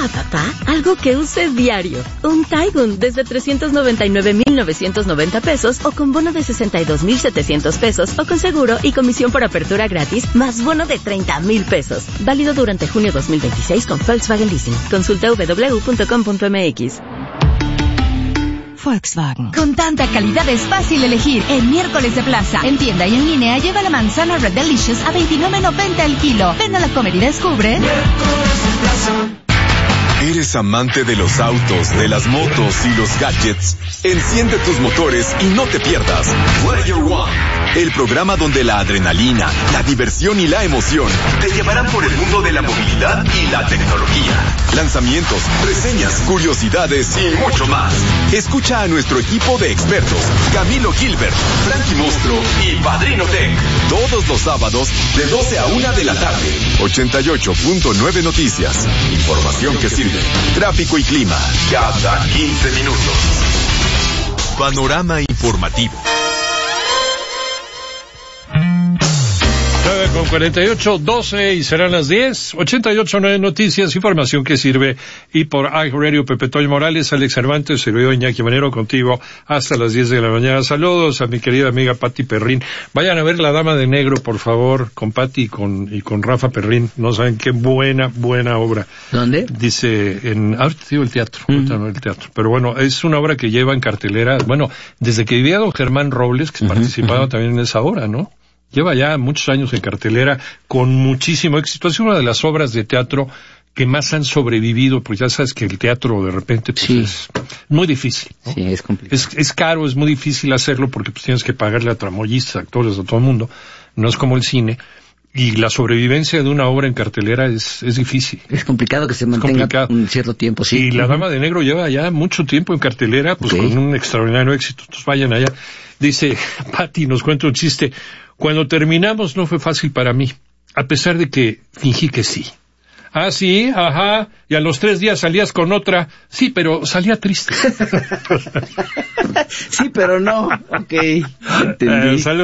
papá, algo que use diario. Un Taigun desde 399,990 pesos o con bono de 62,700 pesos o con seguro y comisión por apertura gratis más bono de 30,000 pesos. Válido durante junio 2026 con Volkswagen Leasing. Consulta www.com.mx. Volkswagen. Con tanta calidad es fácil elegir. En miércoles de plaza, en tienda y en línea, lleva la manzana Red Delicious a $29.90 el kilo. Ven a la Comer y descubre. ¿Eres amante de los autos, de las motos y los gadgets? Enciende tus motores y no te pierdas Player One, el programa donde la adrenalina, la diversión y la emoción te llevarán por el mundo de la movilidad y la tecnología. Lanzamientos, reseñas, curiosidades y mucho más. Escucha a nuestro equipo de expertos, Camilo Gilbert, Frankie Monstruo y Padrino Tech, todos los sábados de 12 a 1 de la tarde. 88.9 Noticias. Información que sirve. Tráfico y clima cada 15 minutos. Panorama informativo. 9:48, 12 y serán las 10. 88.9 Noticias, información que sirve. Y por iHeartRadio, Pepe Toño Morales, Alex Cervantes, servidor Iñaki Manero, contigo hasta las 10 de la mañana. Saludos a mi querida amiga Pati Perrín. Vayan a ver La Dama de Negro, por favor, con Pati y con Rafa Perrín. No saben qué buena obra. ¿Dónde? Dice, ahorita digo el teatro, el teatro. Pero bueno, es una obra que lleva en cartelera, bueno, desde que vivía don Germán Robles, que participaba también en esa obra, ¿no? Lleva ya muchos años en cartelera con muchísimo éxito. Es una de las obras de teatro que más han sobrevivido, porque ya sabes que el teatro de repente pues, es muy difícil, ¿no? Sí, es complicado. Es caro, es muy difícil hacerlo porque pues tienes que pagarle a tramoyistas, actores, a todo el mundo. No es como el cine. Y la sobrevivencia de una obra en cartelera es difícil. Es complicado que se mantenga un cierto tiempo, sí. Y La Dama de Negro lleva ya mucho tiempo en cartelera, pues con un extraordinario éxito. Entonces vayan allá. Dice, Pati nos cuenta un chiste. Cuando terminamos no fue fácil para mí, a pesar de que fingí que sí. Ah, sí, ajá, y a los 3 días salías con otra. Sí, pero salía triste. Sí, pero no. Ok, entendí. Saludos.